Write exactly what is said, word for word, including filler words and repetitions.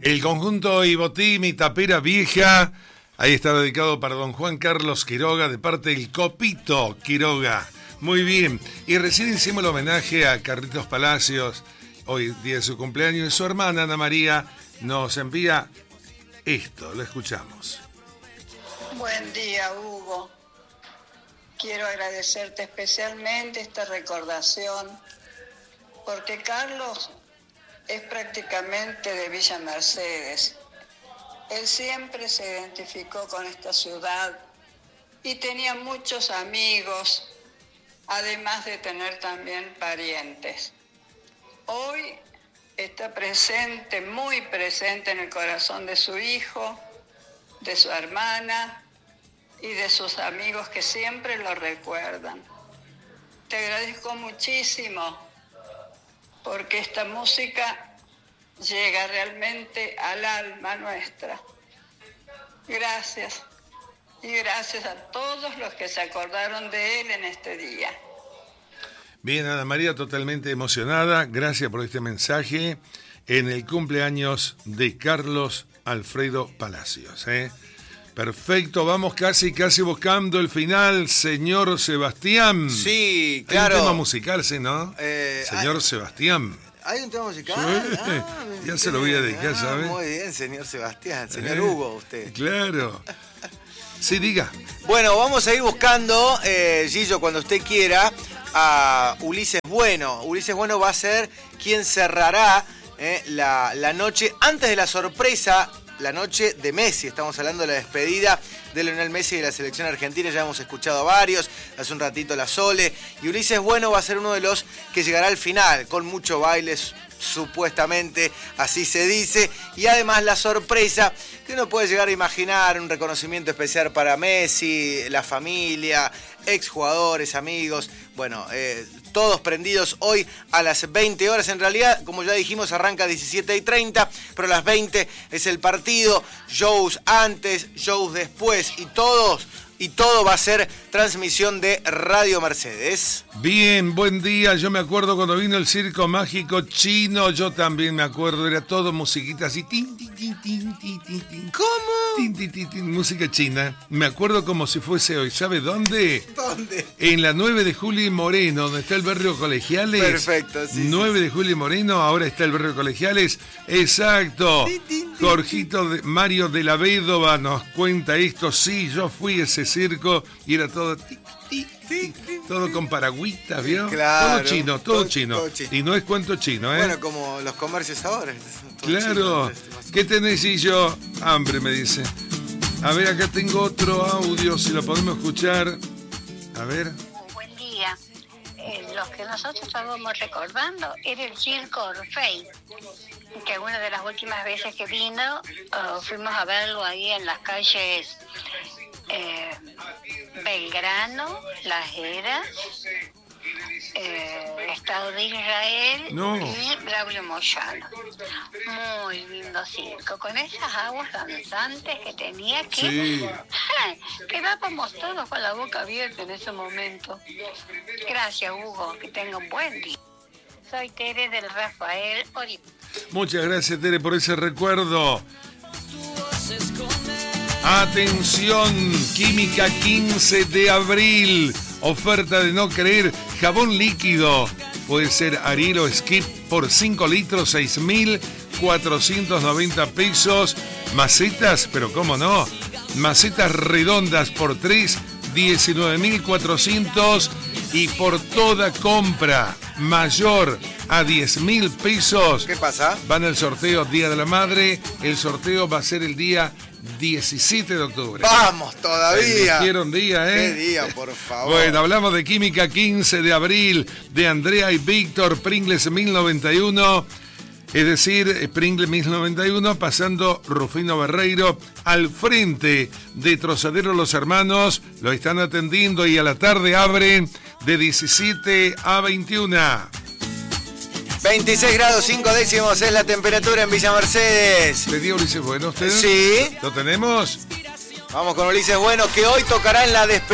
El conjunto Ibotimi, Tapera Vieja, ahí está dedicado para don Juan Carlos Quiroga, de parte del Copito Quiroga. Muy bien, y recién hicimos el homenaje a Carlitos Palacios, hoy día de su cumpleaños, y su hermana Ana María nos envía esto, lo escuchamos. Buen día, Hugo. Quiero agradecerte especialmente esta recordación, porque Carlos es prácticamente de Villa Mercedes. Él siempre se identificó con esta ciudad y tenía muchos amigos, además de tener también parientes. Hoy está presente, muy presente en el corazón de su hijo, de su hermana y de sus amigos que siempre lo recuerdan. Te agradezco muchísimo porque esta música llega realmente al alma nuestra. Gracias. Y gracias a todos los que se acordaron de él en este día. Bien, Ana María, totalmente emocionada. Gracias por este mensaje en el cumpleaños de Carlos Alfredo Palacios, ¿eh? Perfecto, vamos casi, casi buscando el final, señor Sebastián. Sí, claro. Hay un tema musical, ¿sí, no? Eh, señor hay, Sebastián. ¿Hay un tema musical? Sí. Ah, ya se lo voy a dedicar, ah, ¿sabes? Muy bien, señor Sebastián, señor eh, Hugo, usted. Claro. Sí, diga. Bueno, vamos a ir buscando, eh, Gillo, cuando usted quiera, a Ulises Bueno. Ulises Bueno va a ser quien cerrará eh, la, la noche antes de la sorpresa. La noche de Messi, estamos hablando de la despedida de Lionel Messi de la selección argentina, ya hemos escuchado a varios, hace un ratito la Sole, y Ulises Bueno va a ser uno de los que llegará al final, con mucho baile, supuestamente, así se dice, y además la sorpresa que uno puede llegar a imaginar, un reconocimiento especial para Messi, la familia, exjugadores, amigos, bueno, eh, todos prendidos hoy a las veinte horas. En realidad, como ya dijimos, arranca a diecisiete y treinta, pero a las veinte es el partido, shows antes, shows después, y todos... Y todo va a ser transmisión de Radio Mercedes. Bien, buen día. Yo me acuerdo cuando vino el circo mágico chino, yo también me acuerdo, era todo musiquita así. Tin, tin, tin, tin, tin, tin, tin. ¿Cómo? Tin, tin, tin, tin, música china. Me acuerdo como si fuese hoy. ¿Sabe dónde? ¿Dónde? En la nueve de julio y Moreno, donde está el barrio Colegiales. Perfecto, sí. nueve de julio y Moreno, ahora está el barrio Colegiales. Exacto. Tin, tin, tin, Jorgito de, Mario de la Védova nos cuenta esto. Sí, yo fui a ese circo y era todo tic, tic, tic, todo con paragüitas, ¿vio? Claro, todo chino, todo, todo, chino. todo chino. Y no es cuento chino, ¿eh? Bueno, como los comercios ahora. Claro. Chino, ¿Qué tenés? Y yo, hambre, me dice. A ver, acá tengo otro audio, si lo podemos escuchar. A ver. Buen día. Eh, los que nosotros estábamos recordando era el circo Orfei, que una de las últimas veces que vino, uh, fuimos a verlo ahí en las calles eh, Belgrano, Las Heras, eh, Estado de Israel no. y Braulio Moyano. Muy lindo circo, con esas aguas danzantes que tenía que sí. quedábamos todos con la boca abierta en ese momento. Gracias, Hugo, que tenga un buen día. Soy Tere del Rafael Ori. Muchas gracias, Tere, por ese recuerdo. Atención, Química quince de abril. Oferta de no creer, jabón líquido. Puede ser Ariel o Skip por cinco litros, seis mil cuatrocientos noventa pesos. Macetas, pero cómo no. Macetas redondas por tres, diecinueve mil cuatrocientos. Y por toda compra mayor a diez mil pesos. ¿Qué pasa? Van al sorteo Día de la Madre. El sorteo va a ser el día diecisiete de octubre. ¡Vamos todavía! Eligieron día, ¿eh? ¿Qué día, por favor? Bueno, hablamos de Química quince de abril, de Andrea y Víctor, Pringles mil noventa y uno. Es decir, Pringles mil noventa y uno, pasando Rufino Barreiro al frente de Trozadero Los Hermanos. Lo están atendiendo y a la tarde abren de diecisiete a veintiuno. veintiséis grados cinco décimos es la temperatura en Villa Mercedes. ¿Le dio Ulises Bueno usted? Sí. ¿Lo tenemos? Vamos con Ulises Bueno, que hoy tocará en la despedida.